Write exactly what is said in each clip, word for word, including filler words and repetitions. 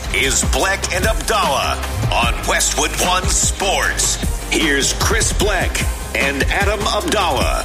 is Bleck and Abdallah on Westwood One Sports. Here's Chris Bleck and Adam Abdallah.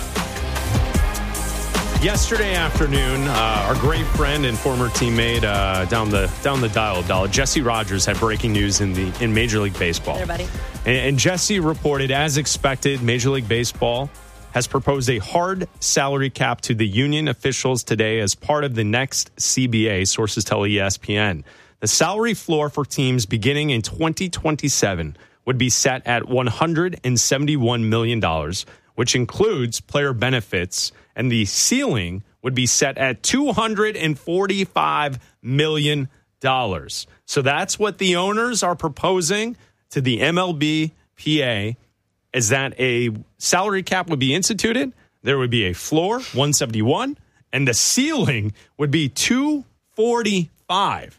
Yesterday afternoon, uh, our great friend and former teammate uh, down the down the dial, Abdallah, Jesse Rogers, had breaking news in the in Major League Baseball. Hey, buddy. And, and Jesse reported, as expected, Major League Baseball has proposed a hard salary cap to the union officials today as part of the next C B A, sources tell E S P N. The salary floor for teams beginning in twenty twenty-seven would be set at one hundred seventy-one million dollars, which includes player benefits, and the ceiling would be set at two hundred forty-five million dollars. So that's what the owners are proposing to the M L B P A, is that a salary cap would be instituted. There would be a floor, one seventy-one, and the ceiling would be two forty-five.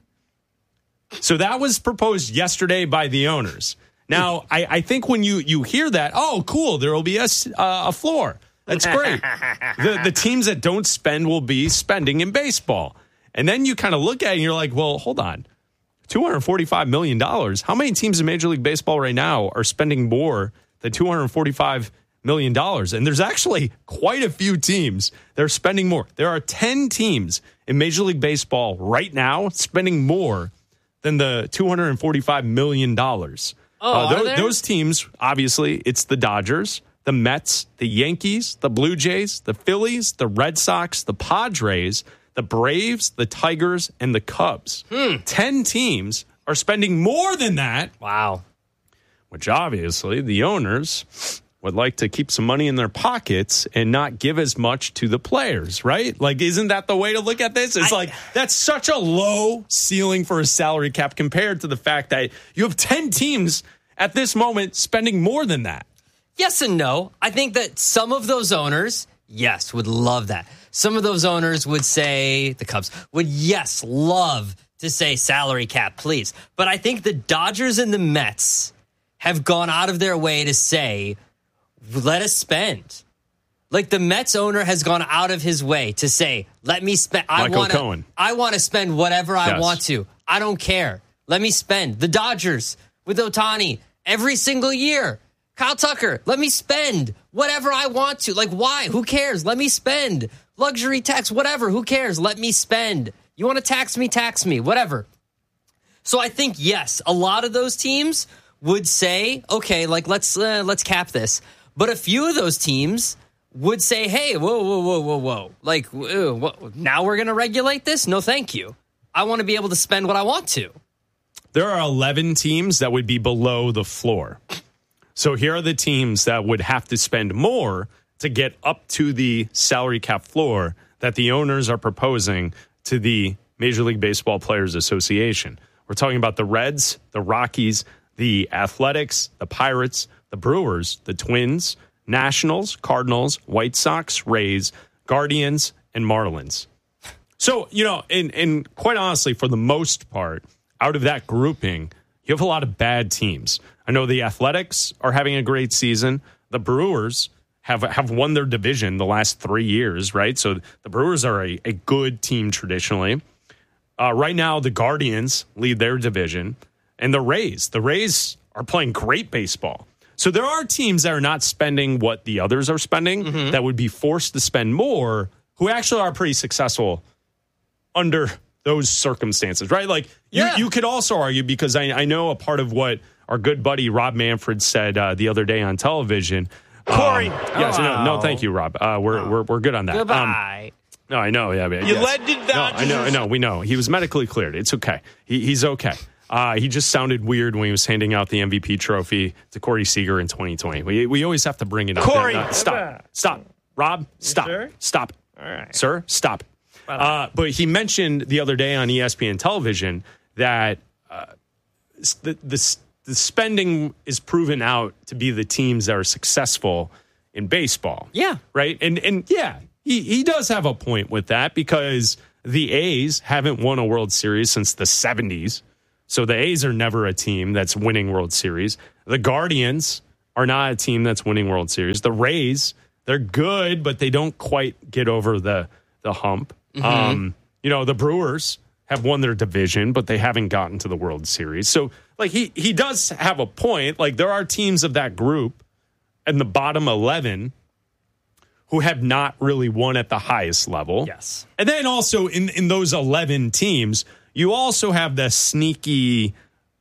So that was proposed yesterday by the owners. Now, I, I think when you, you hear that, oh, cool, there will be a, uh, a floor. That's great. the, the teams that don't spend will be spending in baseball. And then you kind of look at it and you're like, well, hold on. two hundred forty-five million dollars. How many teams in Major League Baseball right now are spending more than two hundred forty-five million dollars? And there's actually quite a few teams that are spending more. There are ten teams in Major League Baseball right now spending more than the two hundred forty-five million dollars. Oh, uh, are those, there? those teams, obviously, it's the Dodgers, the Mets, the Yankees, the Blue Jays, the Phillies, the Red Sox, the Padres, the Braves, the Tigers, and the Cubs. Hmm. Ten teams are spending more than that. Wow. Which obviously the owners would like to keep some money in their pockets and not give as much to the players, right? Like, isn't that the way to look at this? It's I, like, that's such a low ceiling for a salary cap compared to the fact that you have ten teams at this moment spending more than that. Yes and no. I think that some of those owners, yes, would love that. Some of those owners would say, the Cubs, would, yes, love to say salary cap, please. But I think the Dodgers and the Mets have gone out of their way to say, let us spend. Like, the Mets owner has gone out of his way to say, let me spend. I Michael want Cohen. to I want to spend whatever I Yes. want to. I don't care. Let me spend. The Dodgers with Ohtani every single year. Kyle Tucker, let me spend whatever I want to. Like, why? Who cares? Let me spend. Luxury tax, whatever. Who cares? Let me spend. You want to tax me? Tax me. Whatever. So I think, yes, a lot of those teams would say, okay, like, let's uh, let's cap this. But a few of those teams would say, hey, whoa, whoa, whoa, whoa, whoa. Like, ew, what, now we're going to regulate this? No, thank you. I want to be able to spend what I want to. There are eleven teams that would be below the floor. So here are the teams that would have to spend more to get up to the salary cap floor that the owners are proposing to the Major League Baseball Players Association. We're talking about the Reds, the Rockies, the Athletics, the Pirates, the Brewers, the Twins, Nationals, Cardinals, White Sox, Rays, Guardians, and Marlins. So, you know, and, and quite honestly, for the most part, out of that grouping, you have a lot of bad teams. I know the Athletics are having a great season. The Brewers have have won their division the last three years, right? So the Brewers are a, a good team traditionally. Uh, right now, the Guardians lead their division. And the Rays, the Rays are playing great baseball. So there are teams that are not spending what the others are spending, mm-hmm. that would be forced to spend more, who actually are pretty successful under those circumstances, right? Like, you, yeah. you could also argue, because I, I know a part of what our good buddy Rob Manfred said uh, the other day on television. Corey. Um, yes, no, no, thank you, Rob. Uh, we're, oh. we're we're good on that. Goodbye. Um, no, I know. Yeah, you yes. led the Dodgers. No, I know. I know. We know. He was medically cleared. It's okay. He, he's okay. Uh, he just sounded weird when he was handing out the M V P trophy to Corey Seager in twenty twenty. We we always have to bring it up. Corey, uh, stop, stop, Rob, stop, sure? stop, All right, sir, stop. Uh, but he mentioned the other day on E S P N television that uh, the, the the spending is proven out to be the teams that are successful in baseball. Yeah, right. And and yeah, he he does have a point with that, because the A's haven't won a World Series since the seventies. So the A's are never a team that's winning World Series. The Guardians are not a team that's winning World Series. The Rays, they're good, but they don't quite get over the the hump. Mm-hmm. Um, you know, the Brewers, have won their division, but they haven't gotten to the World Series. So, like, he, he does have a point. Like, there are teams of that group in the bottom eleven who have not really won at the highest level. Yes. And then also in, in those eleven teams, you also have the sneaky,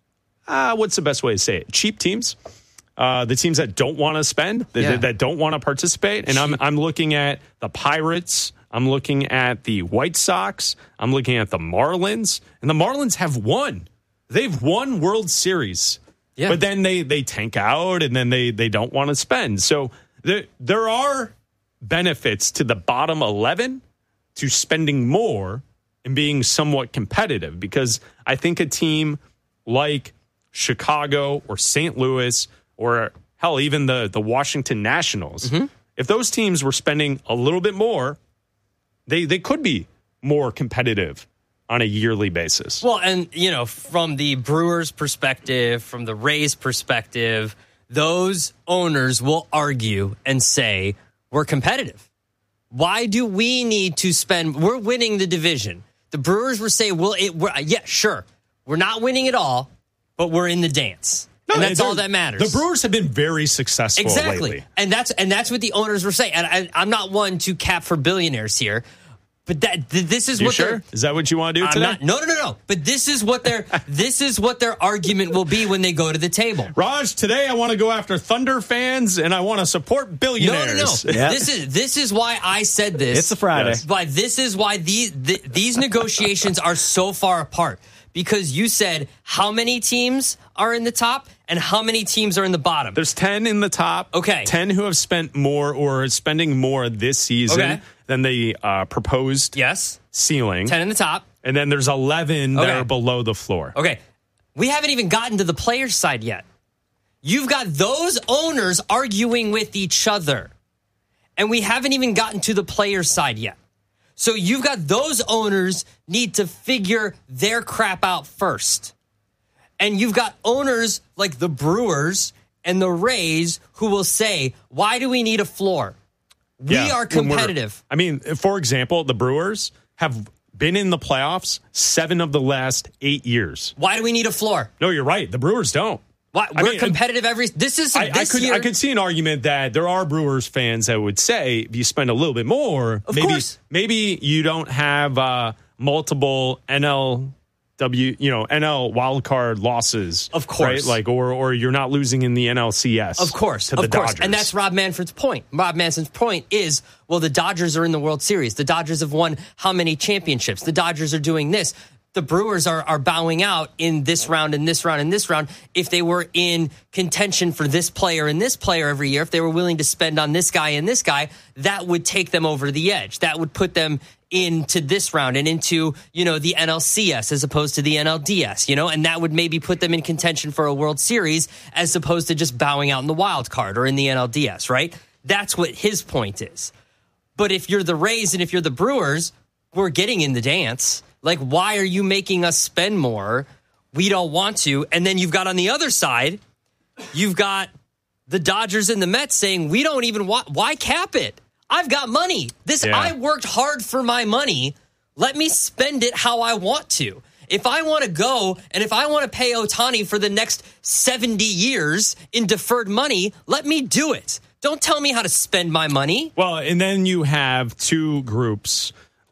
uh, what's the best way to say it? Cheap teams. Uh, the teams that don't want to spend, that, Yeah. that don't want to participate. And I'm I'm looking at the Pirates. I'm looking at the White Sox. I'm looking at the Marlins. And the Marlins have won. They've won World Series. Yeah. But then they, they tank out, and then they, they don't want to spend. So there, there are benefits to the bottom eleven to spending more and being somewhat competitive, because I think a team like Chicago or Saint Louis or, hell, even the, the Washington Nationals, mm-hmm. if those teams were spending a little bit more, they, they could be more competitive on a yearly basis. Well, and, you know, from the Brewers' perspective, from the Rays' perspective, those owners will argue and say, we're competitive. Why do we need to spend? We're winning the division. The Brewers will say, well, it, we're, yeah, sure. We're not winning it all, but we're in the dance. No, and that's all that matters. The Brewers have been very successful exactly. lately. And that's and that's what the owners were saying. And I, I'm not one to cap for billionaires here, but that th- this is you what sure? they're. Is that what you want to do I'm today? Not, no, no, no, no. But this is what their this is what their argument will be when they go to the table. Raj, today I want to go after Thunder fans and I want to support billionaires. No, no, no. Yep. This is this is why I said this. It's a Friday. Yes. Why this is why these the, these negotiations are so far apart, because you said how many teams are in the top and how many teams are in the bottom. There's ten in the top. Okay. ten who have spent more or are spending more this season Okay. than the uh, proposed Yes, ceiling. ten in the top. And then there's eleven that Okay. are below the floor. Okay, we haven't even gotten to the players' side yet. You've got those owners arguing with each other, and we haven't even gotten to the players' side yet. So you've got those owners need to figure their crap out first. And you've got owners like the Brewers and the Rays who will say, why do we need a floor? We Yeah, are when we're- competitive. I mean, for example, the Brewers have been in the playoffs seven of the last eight years. Why do we need a floor? No, you're right. The Brewers don't. Why, I we're mean, competitive every. This is I, this I could year. I could see an argument that there are Brewers fans that would say if you spend a little bit more, Of maybe course. maybe you don't have uh, multiple N L W, you know, N L wildcard losses. Of course. Right? Like or or you're not losing in the N L C S. Of course, to the of course. Dodgers. And that's Rob Manfred's point. Rob Manfred's point is, well, the Dodgers are in the World Series. The Dodgers have won how many championships? The Dodgers are doing this. The Brewers are, are bowing out in this round and this round and this round. If they were in contention for this player and this player every year, if they were willing to spend on this guy and this guy, that would take them over the edge. That would put them into this round and into, you know, the N L C S as opposed to the N L D S, you know, and that would maybe put them in contention for a World Series as opposed to just bowing out in the wild card or in the N L D S, right? That's what his point is. But if you're the Rays and if you're the Brewers, we're getting in the dance. Like, why are you making us spend more? We don't want to. And then you've got on the other side, you've got the Dodgers and the Mets saying, we don't even want, why cap it? I've got money. This, Yeah. I worked hard for my money. Let me spend it how I want to. If I want to go and if I want to pay Ohtani for the next seventy years in deferred money, let me do it. Don't tell me how to spend my money. Well, and then you have two groups,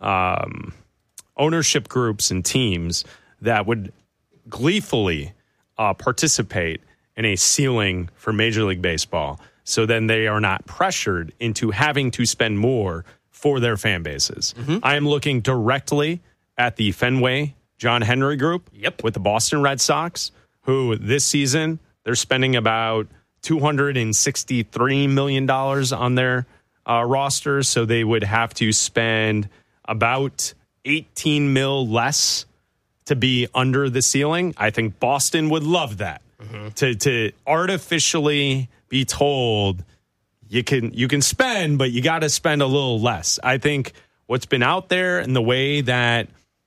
um, ownership groups and teams that would gleefully uh, participate in a ceiling for Major League Baseball. So then they are not pressured into having to spend more for their fan bases. Mm-hmm. I am looking directly at the Fenway John Henry Group Yep. with the Boston Red Sox, who this season they're spending about two hundred sixty-three million dollars on their uh, rosters. So they would have to spend about eighteen mil less to be under the ceiling. I think Boston would love that. Mm-hmm. To to artificially be told you can you can spend, but you got to spend a little less. I think what's been out there and the way that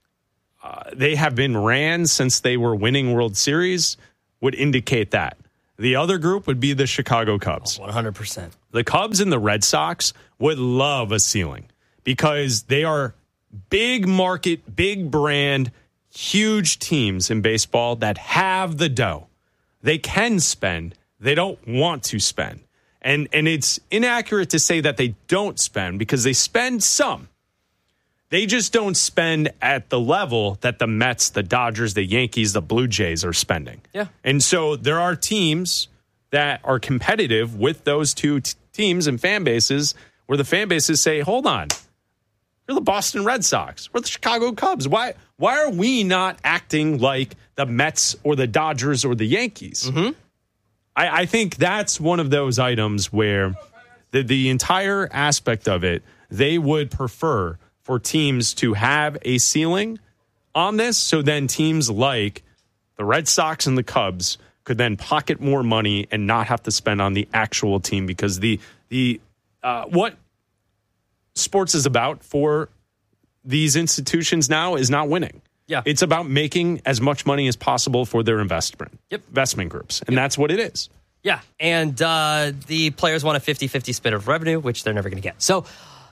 uh, they have been ran since they were winning World Series would indicate that. The other group would be the Chicago Cubs. one hundred percent. The Cubs and the Red Sox would love a ceiling because they are big market, big brand huge teams in baseball that have the dough. They can spend. They don't want to spend. And and it's inaccurate to say that they don't spend because they spend some. They just don't spend at the level that the Mets, the Dodgers, the Yankees, the Blue Jays are spending. Yeah. And so there are teams that are competitive with those two t- teams and fan bases where the fan bases say, hold on, you're the Boston Red Sox. We're the Chicago Cubs. Why, why are we not acting like the Mets or the Dodgers or the Yankees? Mm-hmm. I, I think that's one of those items where the, the entire aspect of it, they would prefer for teams to have a ceiling on this. So then teams like the Red Sox and the Cubs could then pocket more money and not have to spend on the actual team because the the uh, what sports is about for these institutions now is not winning. Yeah. It's about making as much money as possible for their investment, yep. investment groups. And yep. that's what it is. Yeah. And uh, the players want a fifty-fifty split of revenue, which they're never going to get. So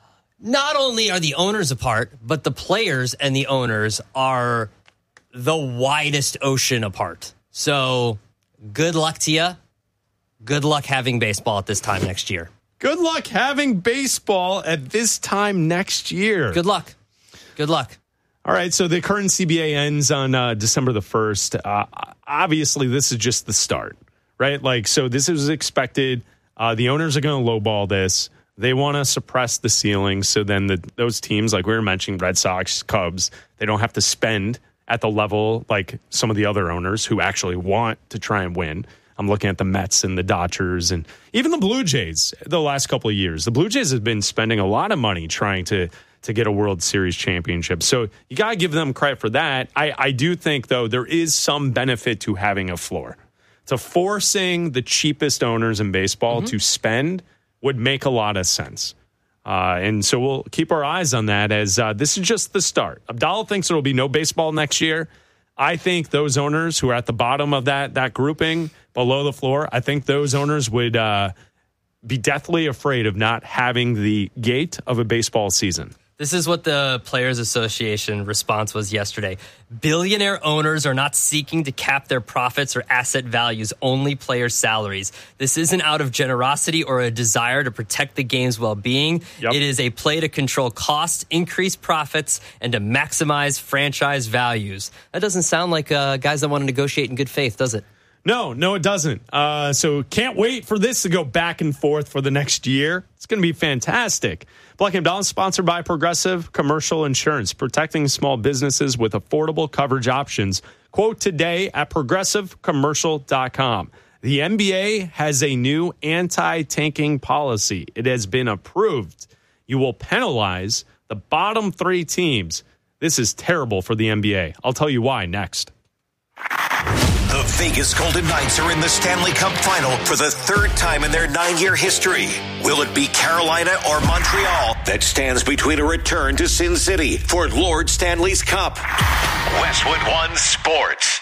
not only are the owners apart, but the players and the owners are the widest ocean apart. So good luck to you. Good luck having baseball at this time next year. Good luck having baseball at this time next year. Good luck. Good luck. All right, so the current C B A ends on uh, December the first. Uh, obviously, this is just the start, right? Like, so this is expected. Uh, the owners are going to lowball this. They want to suppress the ceiling, so then the, those teams, like we were mentioning, Red Sox, Cubs, they don't have to spend at the level like some of the other owners who actually want to try and win. I'm looking at the Mets and the Dodgers and even the Blue Jays the last couple of years. The Blue Jays have been spending a lot of money trying to to get a World Series championship. So you got to give them credit for that. I, I do think, though, there is some benefit to having a floor. To forcing the cheapest owners in baseball mm-hmm. to spend would make a lot of sense. Uh, and so we'll keep our eyes on that as uh, this is just the start. Abdallah thinks there will be no baseball next year. I think those owners who are at the bottom of that that grouping below the floor, I think those owners would uh, be deathly afraid of not having the gate of a baseball season. This is what the Players Association response was yesterday. Billionaire owners are not seeking to cap their profits or asset values, only player salaries. This isn't out of generosity or a desire to protect the game's well-being. Yep. It is a play to control costs, increase profits, and to maximize franchise values. That doesn't sound like uh, guys that want to negotiate in good faith, does it? No, no, it doesn't. Uh, so can't wait for this to go back and forth for the next year. It's going to be fantastic. Black and Abdallah is sponsored by Progressive Commercial Insurance, protecting small businesses with affordable coverage options. Quote today at progressive commercial dot com. The N B A has a new anti-tanking policy. It has been approved. You will penalize the bottom three teams. This is terrible for the N B A. I'll tell you why next. The Vegas Golden Knights are in the Stanley Cup Final for the third time in their nine-year history. Will it be Carolina or Montreal that stands between a return to Sin City for Lord Stanley's Cup? Westwood One Sports.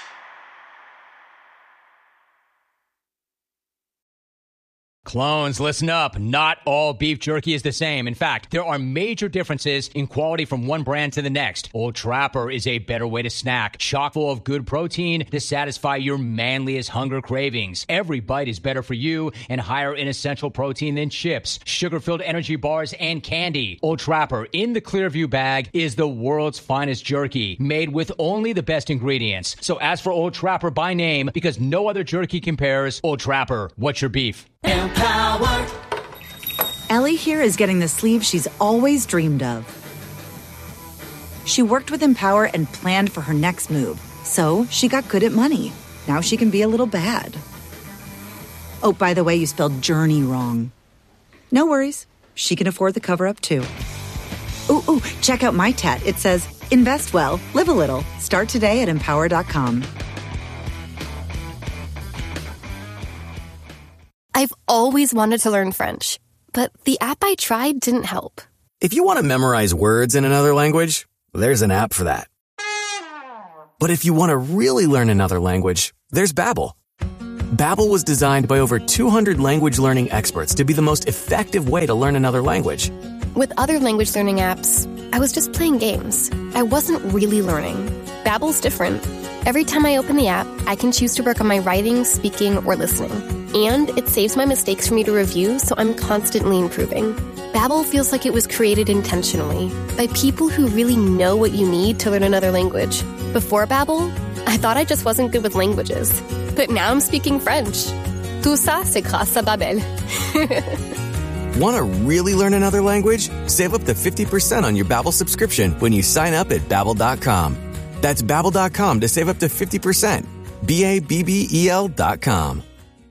Clones, listen up. Not all beef jerky is the same. In fact, there are major differences in quality from one brand to the next. Old Trapper is a better way to snack, chock full of good protein to satisfy your manliest hunger cravings. Every bite is better for you and higher in essential protein than chips, sugar-filled energy bars, and candy. Old Trapper in the Clearview bag is the world's finest jerky, made with only the best ingredients. So ask for Old Trapper by name because no other jerky compares. Old Trapper, what's your beef? Empower. Ellie here is getting the sleeve she's always dreamed of. She worked with Empower and planned for her next move, so she got good at money. Now she can be a little bad. Oh, by the way, you spelled journey wrong. No worries. She can afford the cover-up, too. Ooh, ooh, check out my tat. It says, invest well, live a little. Start today at empower dot com. I've always wanted to learn French, but the app I tried didn't help. If you want to memorize words in another language, there's an app for that. But if you want to really learn another language, there's Babbel. Babbel was designed by over two hundred language learning experts to be the most effective way to learn another language. With other language learning apps, I was just playing games. I wasn't really learning. Babbel's different. Every time I open the app, I can choose to work on my writing, speaking, or listening. And it saves my mistakes for me to review, so I'm constantly improving. Babbel feels like it was created intentionally by people who really know what you need to learn another language. Before Babbel, I thought I just wasn't good with languages. But now I'm speaking French. Tout ça, c'est grâce à Babbel. Want to really learn another language? Save up to fifty percent on your Babbel subscription when you sign up at Babbel dot com. That's Babbel dot com to save up to fifty percent. B A B B E L dot com.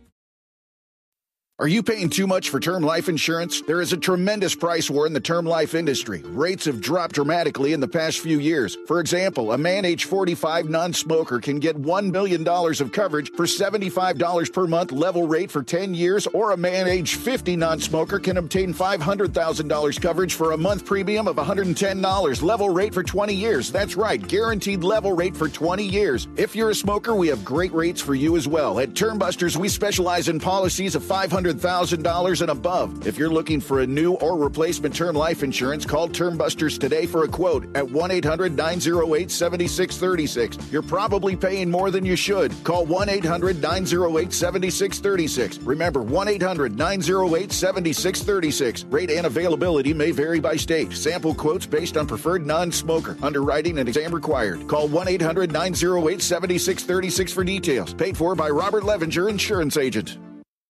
Are you paying too much for term life insurance? There is a tremendous price war in the term life industry. Rates have dropped dramatically in the past few years. For example, a man age forty-five non-smoker can get one million dollars of coverage for seventy-five dollars per month level rate for ten years, or a man age fifty non-smoker can obtain five hundred thousand dollars coverage for a month premium of one hundred ten dollars level rate for twenty years. That's right, guaranteed level rate for twenty years. If you're a smoker, we have great rates for you as well. At Term Busters, we specialize in policies of five hundred thousand dollars and above. If you're looking for a new or replacement term life insurance, call Term Busters today for a quote at one eight hundred nine oh eight seven six three six. You're probably paying more than you should. Call one eight hundred nine oh eight seven six three six. Remember, one eight hundred nine oh eight seven six three six. Rate and availability may vary by state. Sample quotes based on preferred non-smoker. Underwriting and exam required. Call one eight hundred nine oh eight seven six three six for details. Paid for by Robert Levenger, insurance agent.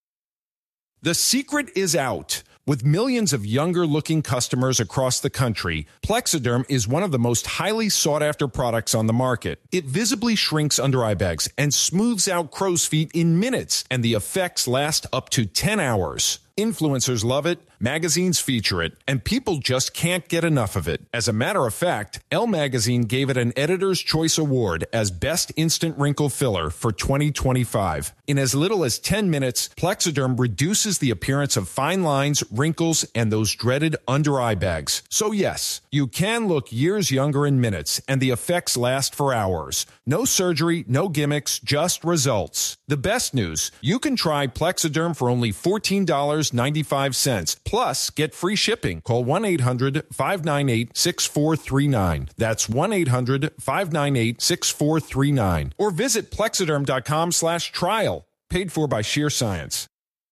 The secret is out. With millions of younger-looking customers across the country, Plexiderm is one of the most highly sought-after products on the market. It visibly shrinks under-eye bags and smooths out crow's feet in minutes, and the effects last up to ten hours. Influencers love it, magazines feature it, and people just can't get enough of it. As a matter of fact, Elle Magazine gave it an Editor's Choice Award as Best Instant Wrinkle Filler for twenty twenty-five. In as little as ten minutes, Plexiderm reduces the appearance of fine lines, wrinkles, and those dreaded under-eye bags. So yes, you can look years younger in minutes, and the effects last for hours. No surgery, no gimmicks, just results. The best news, you can try Plexiderm for only fourteen dollars and ninety-five cents. Plus, get free shipping. Call one eight hundred five nine eight six four three nine. That's one eight hundred five nine eight six four three nine. Or visit plexiderm.com slash trial. Paid for by Sheer Science.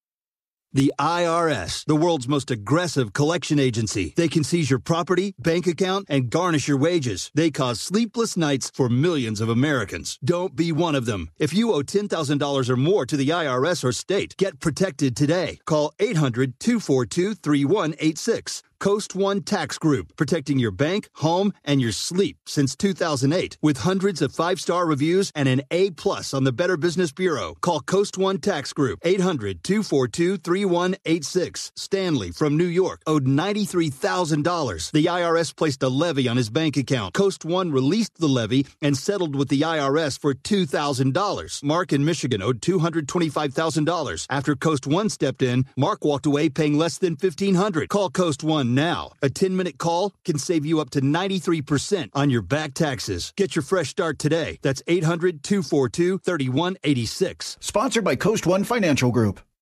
The I R S, the world's most aggressive collection agency. They can seize your property, bank account, and garnish your wages. They cause sleepless nights for millions of Americans. Don't be one of them. If you owe ten thousand dollars or more to the I R S or state, get protected today. Call eight hundred two four two three one eight six. Coast One Tax Group, protecting your bank, home, and your sleep since two thousand eight. With hundreds of five-star reviews and an A plus on the Better Business Bureau. Call Coast One Tax Group, eight hundred two four two three one eight six. Stanley from New York owed ninety-three thousand dollars. The I R S placed a levy on his bank account. Coast One released the levy and settled with the I R S for two thousand dollars. Mark in Michigan owed two hundred twenty-five thousand dollars. After Coast One stepped in, Mark walked away paying less than fifteen hundred dollars. Call Coast One now. A ten-minute call can save you up to ninety-three percent on your back taxes. Get your fresh start today. That's eight hundred two four two three one eight six. Sponsored by Coast One Financial Group.